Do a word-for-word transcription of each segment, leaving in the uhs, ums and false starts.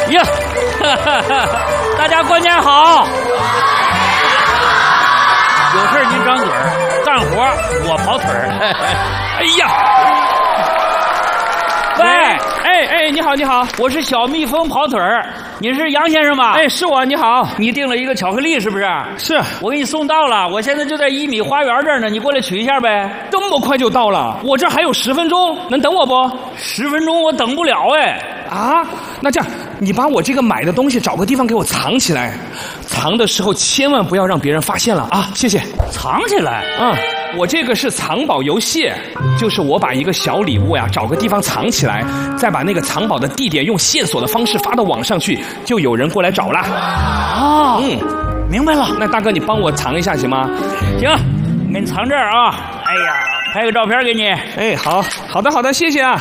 呀，哈哈哈，大家过年好！有事您张嘴儿，干活我跑腿儿。哎呀，喂，哎哎，你好你好，我是小蜜蜂跑腿儿，你是杨先生吧？哎，是我，你好。你订了一个巧克力是不是？是，我给你送到了，我现在就在一米花园这儿呢，你过来取一下呗。这么快就到了？我这还有十分钟，能等我不？十分钟我等不了哎。啊，那这样，你把我这个买的东西找个地方给我藏起来，藏的时候千万不要让别人发现了啊！谢谢。藏起来？嗯，我这个是藏宝游戏，就是我把一个小礼物呀找个地方藏起来，再把那个藏宝的地点用线索的方式发到网上去，就有人过来找了。哦，嗯，明白了。那大哥你帮我藏一下行吗？行，给你藏这儿啊。哎呀，拍个照片给你。哎，好，好的好的，谢谢啊。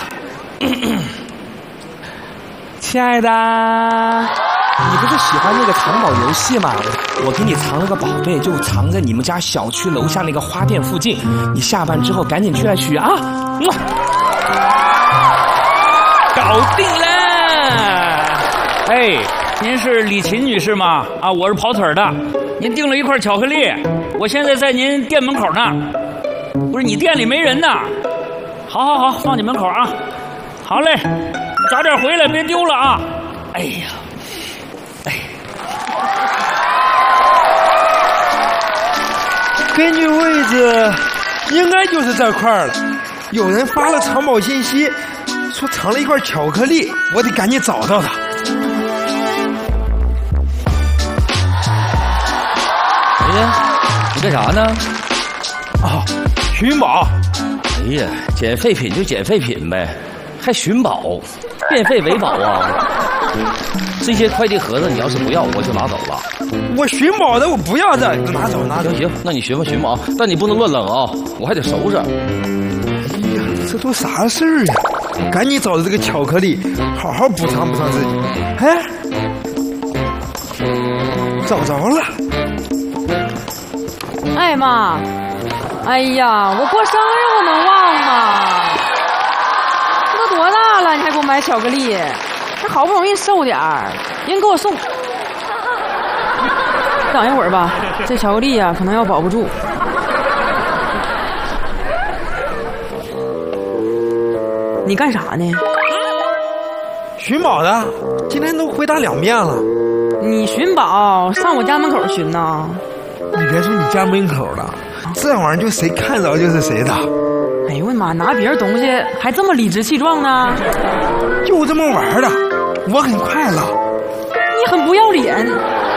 亲爱的，你不是喜欢那个藏宝游戏吗？我给你藏了个宝贝，就藏在你们家小区楼下那个花店附近。你下班之后赶紧去来取啊！嗯，搞定了。哎，您是李琴女士吗？啊，我是跑腿的。您订了一块巧克力，我现在在您店门口呢。不是你店里没人呢？好好好，放你门口啊。好嘞。早点回来，别丢了啊！哎呀，哎， 根据位置，应该就是这块了。有人发了藏宝信息，说藏了一块巧克力，我得赶紧找到他。 哎呀，你干啥呢？ 啊，寻宝。 哎呀，捡废品就捡废品呗，还寻宝。变废为宝啊！这些快递盒子你要是不要，我就拿走了。 我寻宝的，我不要这，拿走拿走。 行行，那你寻吧寻吧啊，但你不能乱扔啊，我还得收拾。 哎呀，这都啥事儿呀？赶紧找着这个巧克力，好好补偿补偿自己。哎，找着了。 哎妈，哎呀，我过生日我能忘吗？多大了，你还给我买巧克力？这好不容易瘦点儿，人给我送。等一会儿吧，这巧克力呀、啊，可能要保不住。你干啥呢？ 寻宝的，今天都回答两遍了。 你寻宝上我家门口寻呐？ 你别说你家门口了，这玩意儿就谁看着就是谁的。 哎呦我的妈！拿别人东西还这么理直气壮呢？ 就这么玩的，我很快乐。 你很不要脸。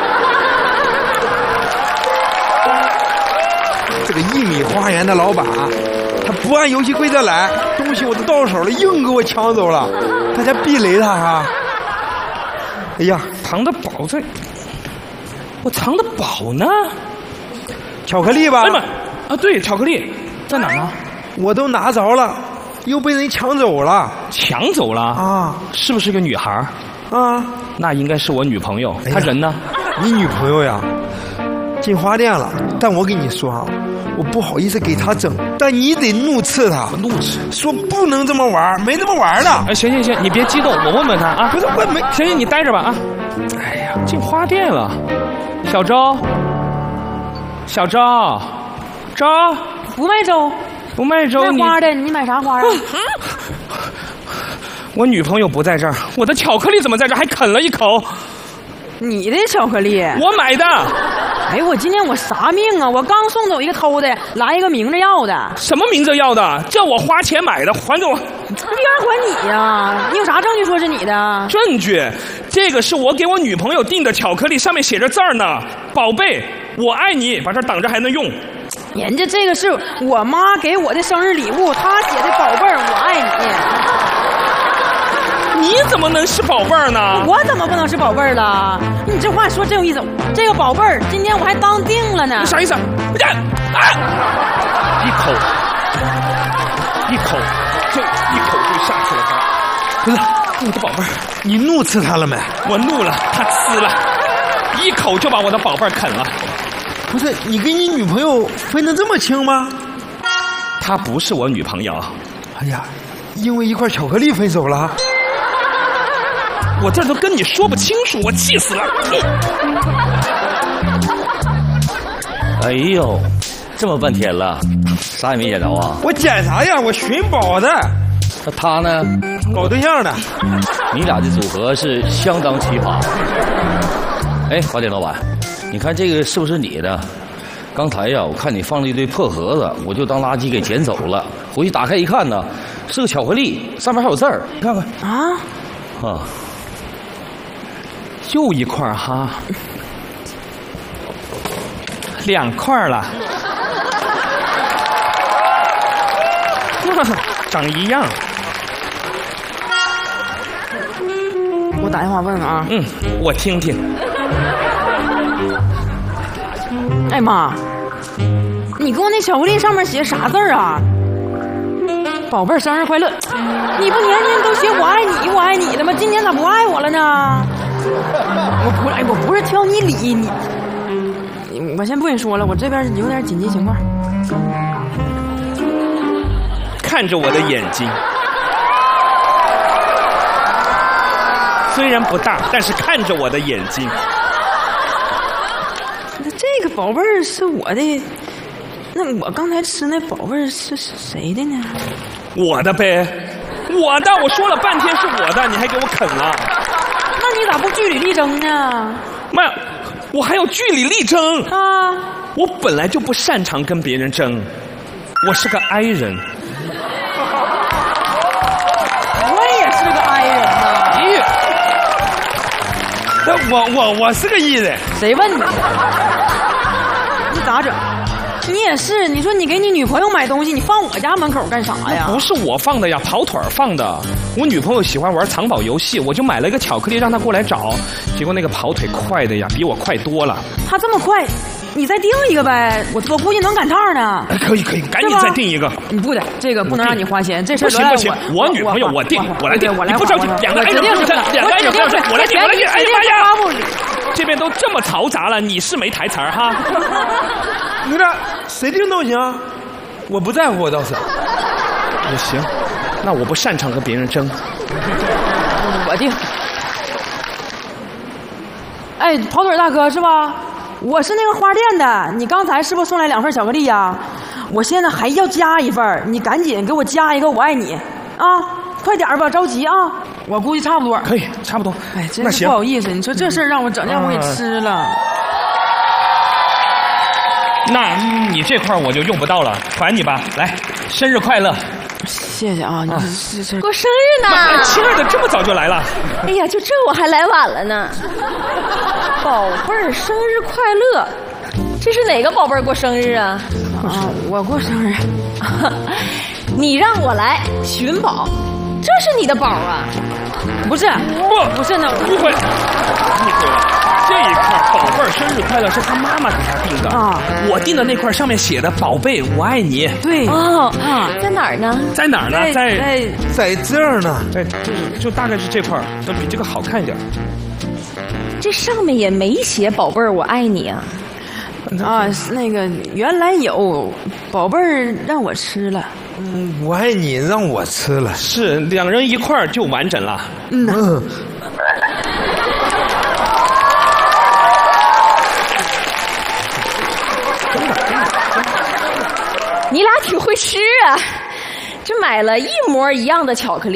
这个一米花园的老板，他不按游戏规则来，东西我都到手了，硬给我抢走了，大家避雷他啊！哎呀， 藏的宝在，我藏的宝呢？ 巧克力吧？ 哎妈！啊，对，巧克力在哪呢？ 我都拿着了，又被人抢走了。 抢走了啊？是不是个女孩？ 啊， 那应该是我女朋友。哎、她人呢？ 你女朋友呀，进花店了。但我跟你说啊，我不好意思给她整，但你得怒斥她。 怒斥？说不能这么玩，没这么玩的。 哎，行行行，你别激动，我问问她啊。 不是问没？ 行行，你待着吧啊。哎呀，进花店了。小周，小周，周， 不卖粥。 不卖粥， 卖花的，你买啥花啊？ 我女朋友不在这儿，我的巧克力怎么在这儿？还啃了一口。 你的巧克力？ 我买的。 哎，我今天我啥命啊？我刚送走一个偷的，来一个明着要的。 什么明着要的？叫我花钱买的，还给我。 那别人还你呀？你有啥证据说是你的？ 证据？这个是我给我女朋友订的巧克力，上面写着字儿呢，宝贝，我爱你，把这挡着还能用。 人家这个是我妈给我的生日礼物，她写的宝贝儿，我爱你。你怎么能是宝贝儿呢？ 我怎么不能是宝贝儿了？你这话说真有意思。这个宝贝儿，今天我还当定了呢。 啥意思？啊！一口，一口，就一口就下去了。 不是我的宝贝儿， 你怒斥他了没？ 我怒了，他呲了，一口就把我的宝贝儿啃了。 不是你跟你女朋友分得这么清吗？ 她不是我女朋友。 哎呀，因为一块巧克力分手了。 我这都跟你说不清楚，我气死了。 哎呦，这么半天了，啥也没捡着啊？ 我捡啥呀？我寻宝的。 那他呢？ 搞对象的。 你俩的组合是相当奇葩。哎，花店老板，你看这个是不是你的？刚才呀，我看你放了一堆破盒子，我就当垃圾给捡走了。回去打开一看呢，是个巧克力，上面还有字儿，你看看。 啊啊， 又一块哈，两块了，长一样。 我打电话问问啊。 嗯，我听听。 哎妈，你给我那巧克力上面写啥字儿啊？宝贝儿，生日快乐！你不年年都写我爱你，我爱你的吗？今年咋不爱我了呢？我不，哎，我不是挑你理你。我先不跟你说了，我这边有点紧急情况。 看着我的眼睛，虽然不大，但是看着我的眼睛。 那这个宝贝儿是我的，那我刚才吃那宝贝儿是谁的呢？ 我的呗，我的，我说了半天是我的，你还给我啃了。 那你咋不据理力争呢？ 妈，我还要据理力争啊！ 我本来就不擅长跟别人争，我是个 I 人。 我也是个 I 人呐。 那我我我是个艺人。 谁问你？你咋整？你也是，你说你给你女朋友买东西，你放我家门口干啥呀？ 不是我放的呀，跑腿儿放的。我女朋友喜欢玩藏宝游戏，我就买了一个巧克力让她过来找，结果那个跑腿快的呀，比我快多了。 她这么快，你再订一个呗，我我估计能赶趟呢。 哎，可以可以，赶紧再订一个。 你不得，这个不能让你花钱，这事不行不行，我女朋友我定，我来定， 我来， 你不着急，两个 I 人不争，两个 I 人不争，我来定，我来定。哎呀妈呀！这边都这么嘈杂了，你是没台词儿哈？ 你这谁定都行，我不在乎，我倒是。 也行，那我不擅长和别人争。 我定。哎，跑腿大哥是吧？我是那个花店的，你刚才是不是送来两份巧克力呀？我现在还要加一份，你赶紧给我加一个我爱你啊！快点吧，着急啊！我估计差不多。 可以，差不多。 哎，真是不好意思，你说这事儿让我整，让我给吃了。 那你这块我就用不到了，还你吧。来，生日快乐！ 谢谢啊，你这这过生日呢！ 哎，亲爱的，这么早就来了？ 哎呀，就这我还来晚了呢。宝贝儿，生日快乐！这是哪个宝贝儿过生日啊？ 啊，我过生日。 你让我来寻宝，这是你的宝啊？ 不是， 不， 不是呢， 误会，误会了。这一块宝贝儿生日快乐是他妈妈给他订的啊， 我订的那块上面写的宝贝我爱你。 对哦啊，在哪儿呢？ 在哪儿呢？在在在这儿呢， 在就是就大概是这块，要比这个好看一点。 这上面也没写宝贝儿我爱你啊。 啊，那个原来有宝贝儿让我吃了。 嗯，我爱你让我吃了， 是两人一块儿就完整了。 嗯。嗯你俩挺会吃啊，这买了一模一样的巧克力。